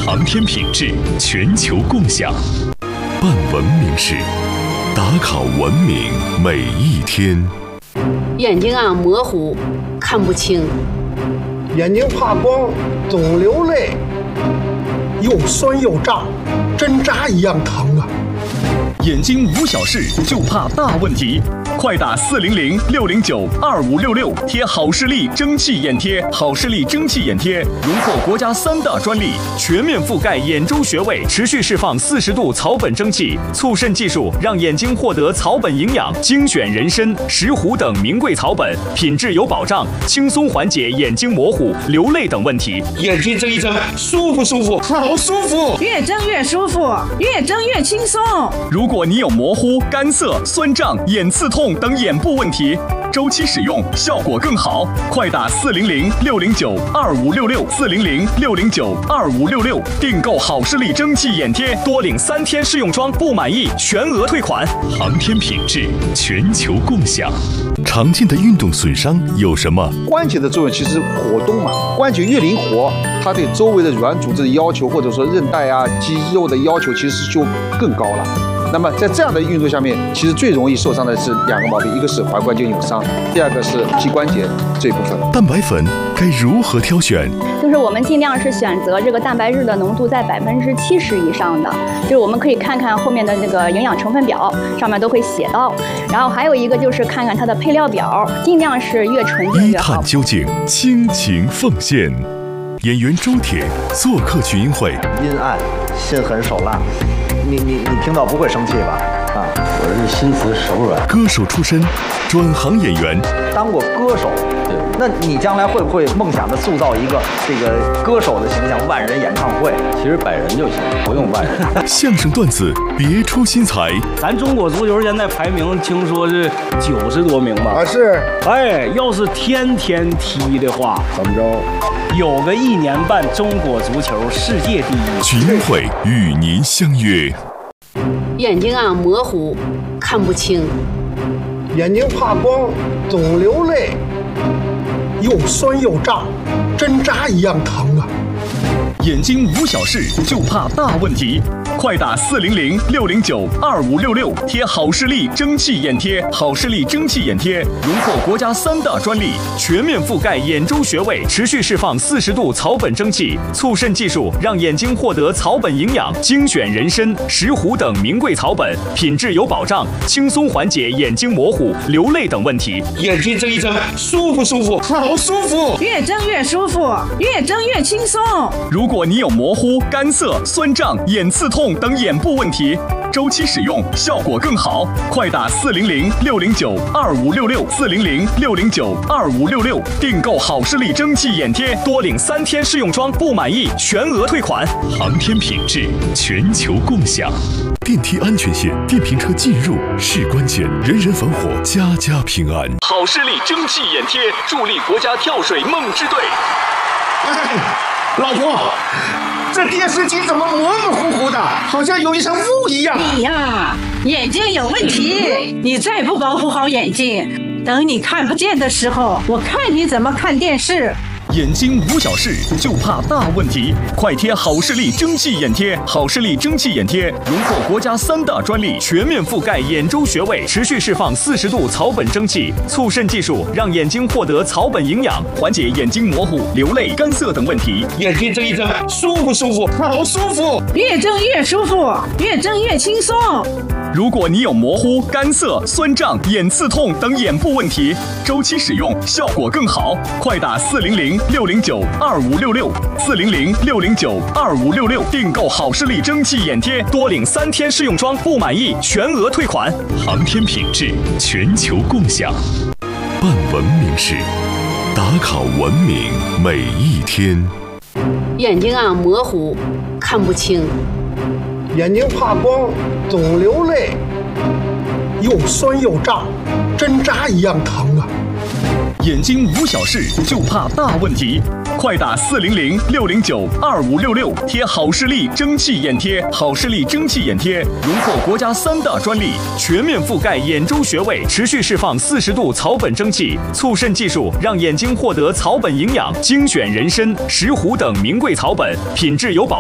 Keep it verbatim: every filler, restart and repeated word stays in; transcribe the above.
航天品质全球共享。办文明事，打卡文明每一天。 眼睛啊模糊，看不清； 眼睛怕光，总流泪，又酸又胀，针扎一样疼啊！ 眼睛无小事，就怕大问题。快打四零零六零九二五六六贴好视力蒸汽眼贴，好视力蒸汽眼贴荣获国家三大专利，全面覆盖眼周穴位，持续释放四十度草本蒸汽，促渗技术让眼睛获得草本营养，精选人参、石斛等名贵草本，品质有保障，轻松缓解眼睛模糊、流泪等问题。 眼睛睁一睁，舒服舒服，好舒服， 越睁越舒服，越睁越轻松。 如果你有模糊、干涩、酸胀、眼刺痛等眼部问题，周期使用效果更好。快打四零零六零九二五六六四零零六零九二五六六订购好视力蒸汽眼贴，多领三天试用装，不满意全额退款。航天品质全球共享。常见的运动损伤有什么？ 关节的作用其实活动嘛，关节越灵活，它对周围的软组织的要求，或者说韧带啊、肌肉的要求，其实就更高了。那么在这样的运动下面，其实最容易受伤的是两个毛病，一个是踝关节扭伤，第二个是膝关节这一部分。 蛋白粉该如何挑选？ 就是我们尽量是选择这个蛋白质的浓度在百分之七十以上的，就是我们可以看看后面的那个营养成分表，上面都会写到。然后还有一个就是看看它的配料表，尽量是越纯净越好。 一探究竟，倾情奉献。演员周铁做客群英会， 阴暗，心狠手辣。你你你听到不会生气吧？啊， 我是心慈手软。 歌手出身，转行演员， 当过歌手，对，那你将来会不会梦想着塑造一个这个歌手的形象？万人演唱会， 其实百人就行，不用万人。 相声段子别出心裁。 咱中国足球现在排名听说是九十多名吧？ 啊是。 哎，要是天天踢的话，怎么着？有个一年半，中国足球世界第一。 群英会与您相约。 眼睛啊模糊，看不清； 眼睛怕光，总流泪，又酸又胀，针扎一样疼啊！ 眼睛无小事，就怕大问题。快打四零零六零九二五六六贴好视力蒸汽眼贴，好视力蒸汽眼贴荣获国家三大专利，全面覆盖眼周穴位，持续释放四十度草本蒸汽，促渗技术让眼睛获得草本营养，精选人参、石斛等名贵草本，品质有保障，轻松缓解眼睛模糊、流泪等问题。 眼睛睁一睁，舒服舒服，好舒服， 越睁越舒服，越睁越轻松。 如果你有模糊、干涩、酸胀、眼刺痛等眼部问题，周期使用效果更好。快打四零零六零九二五六六四零零六零九二五六六订购好视力蒸汽眼贴，多领三天试用装，不满意全额退款。航天品质全球共享。电梯安全线，电瓶车进入是关键，人人防火，家家平安。好视力蒸汽眼贴助力国家跳水梦之队。 哎，老婆，这电视机怎么模模糊糊的，好像有一层雾一样？ 你呀，眼睛有问题，你再不保护好眼睛，等你看不见的时候，我看你怎么看电视。 眼睛无小事，就怕大问题。快贴好视力蒸汽眼贴，好视力蒸汽眼贴荣获国家三大专利，全面覆盖眼周穴位，持续释放四十度草本蒸汽，促渗技术让眼睛获得草本营养，缓解眼睛模糊、流泪、干涩等问题。 眼睛睁一睁，舒服舒服，好舒服， 越睁越舒服，越睁越轻松。 如果你有模糊、干涩、酸胀、眼刺痛等眼部问题，周期使用效果更好。快打四零零六零九二五六六四零零六零九二五六六订购好视力蒸汽眼贴，多领三天试用装，不满意全额退款。航天品质全球共享。办文明事，打卡文明每一天。 眼睛啊模糊，看不清； 眼睛怕光，总流泪，又酸又胀，针扎一样疼啊！ 眼睛无小事，就怕大问题。快打四零零六零九二五六六贴好视力蒸汽眼贴，好视力蒸汽眼贴荣获国家三大专利，全面覆盖眼周穴位，持续释放四十度草本蒸汽，促渗技术让眼睛获得草本营养，精选人参、石斛等名贵草本，品质有保障。